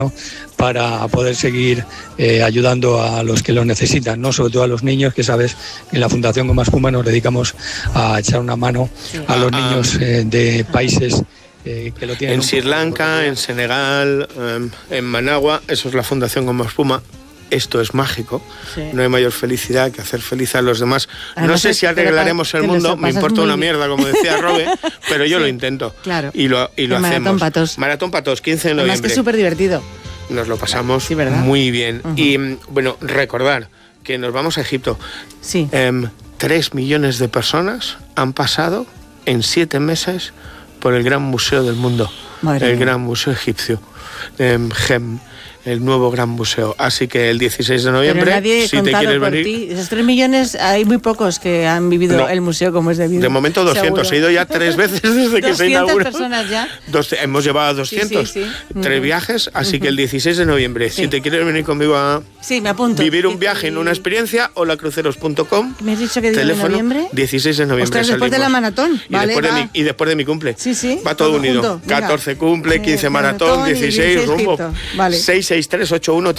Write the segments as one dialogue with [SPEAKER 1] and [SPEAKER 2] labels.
[SPEAKER 1] para poder seguir ayudando a los que lo necesitan, ¿no? Sobre todo a los niños, que sabes que en la Fundación Goma Espuma nos dedicamos a echar una mano a los niños de países que lo tienen.
[SPEAKER 2] En Sri Lanka, en Senegal, en Managua, eso es la Fundación Goma Espuma. Esto es mágico, no hay mayor felicidad que hacer feliz a los demás. No sé si arreglaremos el mundo, me importa una mierda, como decía Robe, pero yo lo intento.
[SPEAKER 3] Claro.
[SPEAKER 2] Y lo hacemos.
[SPEAKER 3] Maratón Patos.
[SPEAKER 2] Maratón Patos, 15 de noviembre.
[SPEAKER 3] Además que es súper divertido.
[SPEAKER 2] Nos lo pasamos muy bien. Y bueno, recordar que nos vamos a Egipto. 3 millones de personas han pasado en 7 meses por el gran museo del mundo, el gran museo egipcio, GEM. El nuevo gran museo. Así que el 16 de noviembre,
[SPEAKER 3] pero nadie
[SPEAKER 2] si te quieres venir...
[SPEAKER 3] Ti. Esos 3 millones, hay muy pocos que han vivido el museo como es debido.
[SPEAKER 2] De momento 200. Seguro. He ido ya 3 veces desde que se inauguró.
[SPEAKER 3] 200 personas ya.
[SPEAKER 2] Hemos llevado a 200. 3 viajes, así que el 16 de noviembre, si te quieres venir conmigo a
[SPEAKER 3] me apunto.
[SPEAKER 2] Vivir un viaje en una experiencia, holacruceros.com.
[SPEAKER 3] ¿Me has dicho que
[SPEAKER 2] teléfono,
[SPEAKER 3] de noviembre?
[SPEAKER 2] 16 de noviembre.
[SPEAKER 3] Ostras, después de la maratón.
[SPEAKER 2] Y después de mi cumple. Va todo unido.
[SPEAKER 3] Junto.
[SPEAKER 2] 14 cumple, 15 maratón, 16 rumbo. 663813171,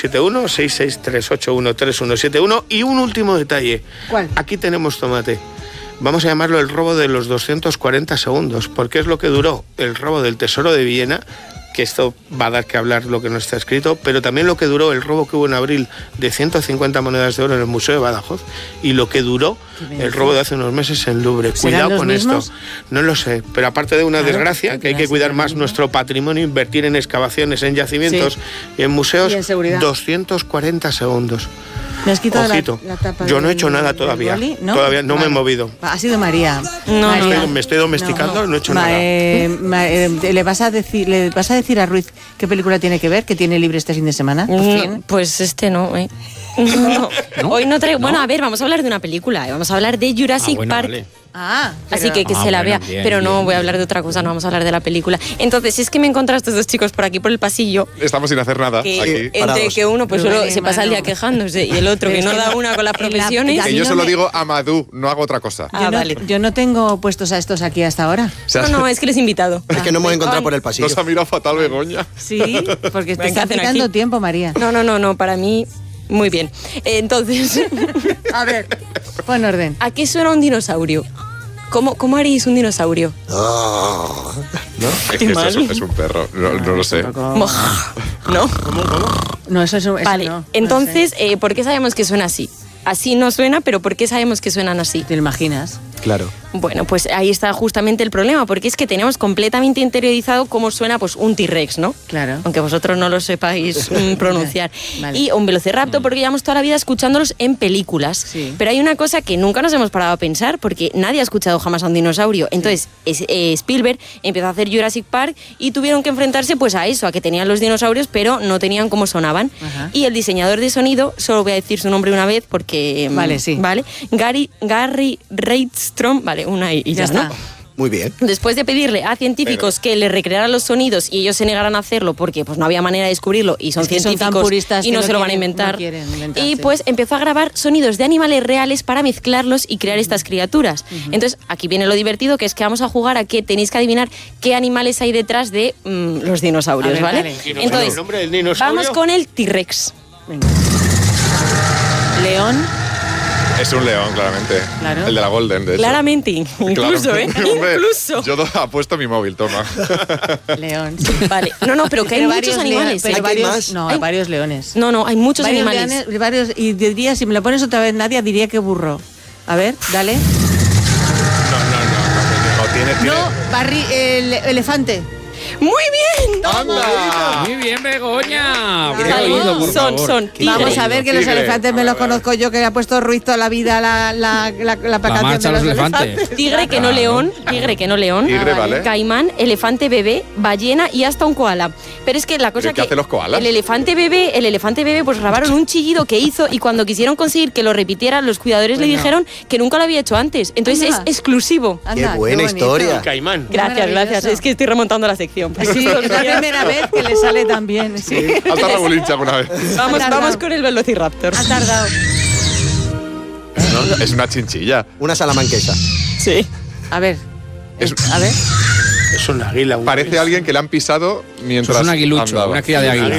[SPEAKER 2] 663813171. Y un último detalle.
[SPEAKER 3] ¿Cuál?
[SPEAKER 2] Aquí tenemos tomate. Vamos a llamarlo el robo de los 240 segundos, porque es lo que duró el robo del Tesoro de Villena, que esto va a dar que hablar lo que no está escrito, pero también lo que duró el robo que hubo en abril de 150 monedas de oro en el Museo de Badajoz y lo que duró el robo de hace unos meses en Louvre. Cuidado con esto. No lo sé, pero aparte de una desgracia, que hay que cuidar más nuestro patrimonio, invertir en excavaciones, en yacimientos y en museos, y en seguridad. 240 segundos.
[SPEAKER 3] ¿Me has quitado
[SPEAKER 2] Ojito.
[SPEAKER 3] la tapa?
[SPEAKER 2] Yo no he hecho nada todavía.
[SPEAKER 3] ¿No?
[SPEAKER 2] Todavía no me he movido.
[SPEAKER 3] Ha sido María.
[SPEAKER 2] Me estoy domesticando, no he hecho nada.
[SPEAKER 3] ¿Le vas a decir a Ruiz qué película tiene que ver, que tiene libre este fin de semana?
[SPEAKER 4] Pues no. No. Hoy no traigo... Bueno, a ver, vamos a hablar de una película. Vamos a hablar de Jurassic Park. Vale. Así que se la vea. Bien, pero no voy a hablar de otra cosa, no vamos a hablar de la película. Entonces, es que me he encontrado a estos dos chicos por aquí, por el pasillo.
[SPEAKER 5] Estamos sin hacer nada aquí.
[SPEAKER 4] Entre que uno pues solo se pasa el día quejándose y el otro que no da una con las profesiones.
[SPEAKER 5] Que yo solo digo Amadou, no hago otra cosa.
[SPEAKER 4] Vale.
[SPEAKER 3] Yo no tengo puestos a estos aquí hasta ahora.
[SPEAKER 4] No, es que les he invitado.
[SPEAKER 6] Es que no hemos encontrado por el pasillo.
[SPEAKER 5] Nos ha mirado fatal Begoña.
[SPEAKER 3] Sí, porque te está quitando tiempo, María.
[SPEAKER 4] No, para mí... Muy bien. Entonces...
[SPEAKER 3] A ver, pon orden.
[SPEAKER 4] ¿A qué suena un dinosaurio? ¿Cómo haréis un dinosaurio?
[SPEAKER 5] ¿No? Es que es un perro. No lo sé.
[SPEAKER 4] ¿No?
[SPEAKER 3] No, eso
[SPEAKER 4] vale,
[SPEAKER 3] no.
[SPEAKER 4] Entonces, ¿por qué sabemos que suena así? Así no suena, pero ¿por qué sabemos que suenan así?
[SPEAKER 3] ¿Te lo imaginas?
[SPEAKER 6] Claro.
[SPEAKER 4] Bueno, pues ahí está justamente el problema, porque es que tenemos completamente interiorizado cómo suena pues un T-Rex, ¿no?
[SPEAKER 3] Claro.
[SPEAKER 4] Aunque vosotros no lo sepáis pronunciar.
[SPEAKER 3] Vale.
[SPEAKER 4] Y un Velociraptor, porque llevamos toda la vida escuchándolos en películas.
[SPEAKER 3] Sí.
[SPEAKER 4] Pero hay una cosa que nunca nos hemos parado a pensar, porque nadie ha escuchado jamás a un dinosaurio. Entonces, Spielberg empezó a hacer Jurassic Park y tuvieron que enfrentarse pues a eso, a que tenían los dinosaurios, pero no tenían cómo sonaban.
[SPEAKER 3] Ajá.
[SPEAKER 4] Y el diseñador de sonido, solo voy a decir su nombre una vez, porque...
[SPEAKER 3] Vale, sí.
[SPEAKER 4] ¿Vale? Gary Reitstrom, vale, una y ya está.
[SPEAKER 6] Muy bien.
[SPEAKER 4] Después de pedirle a científicos que le recrearan los sonidos y ellos se negaran a hacerlo porque pues no había manera de descubrirlo y son científicos
[SPEAKER 3] son tan puristas
[SPEAKER 4] y no se lo van a inventar. Y pues empezó a grabar sonidos de animales reales para mezclarlos y crear estas criaturas. Entonces, aquí viene lo divertido, que es que vamos a jugar a que tenéis que adivinar qué animales hay detrás de los dinosaurios, ¿vale? Entonces, vamos con el T-Rex.
[SPEAKER 3] Venga. León.
[SPEAKER 5] Es un león, claramente.
[SPEAKER 3] Claro.
[SPEAKER 5] El de la Golden, de hecho.
[SPEAKER 4] Claramente, incluso,
[SPEAKER 5] claro.
[SPEAKER 4] Incluso.
[SPEAKER 5] Yo apuesto mi móvil, toma.
[SPEAKER 3] León.
[SPEAKER 4] Vale, no, pero que hay muchos animales.
[SPEAKER 3] Pero hay varios leones.
[SPEAKER 4] No, hay muchos animales.
[SPEAKER 3] Leones, varios, y diría, si me lo pones otra vez, Nadia, diría que burro. A ver, dale.
[SPEAKER 5] No,
[SPEAKER 3] Elefante.
[SPEAKER 4] ¡Muy bien!
[SPEAKER 5] ¡Anda!
[SPEAKER 7] Muy bien, Begoña.
[SPEAKER 4] Son tigres.
[SPEAKER 3] Vamos a ver, que los elefantes me los conozco yo, que le ha puesto Ruiz toda la vida la canción de los elefantes.
[SPEAKER 4] Tigre que no león.
[SPEAKER 5] Tigre, vale.
[SPEAKER 4] Caimán, elefante bebé, ballena y hasta un koala. Pero es que la cosa
[SPEAKER 5] ¿Qué hacen los koalas?
[SPEAKER 4] el elefante bebé pues grabaron un chillido que hizo y cuando quisieron conseguir que lo repitieran, los cuidadores le dijeron que nunca lo había hecho antes. Entonces es exclusivo.
[SPEAKER 6] Qué buena historia.
[SPEAKER 2] Caimán.
[SPEAKER 4] Gracias. Es que estoy remontando la sección.
[SPEAKER 3] Sí, es la primera vez que le sale tan bien. Sí.
[SPEAKER 5] Hasta Rabulincha alguna vez.
[SPEAKER 4] Vamos con el Velociraptor.
[SPEAKER 3] Ha tardado.
[SPEAKER 5] No, es una chinchilla.
[SPEAKER 6] Una salamanquesa.
[SPEAKER 4] Sí.
[SPEAKER 3] A ver.
[SPEAKER 5] Es
[SPEAKER 3] A ver.
[SPEAKER 2] Es un águila.
[SPEAKER 5] Parece alguien que le han pisado mientras
[SPEAKER 7] Es un aguilucho,
[SPEAKER 5] andaba.
[SPEAKER 7] una cría de águila.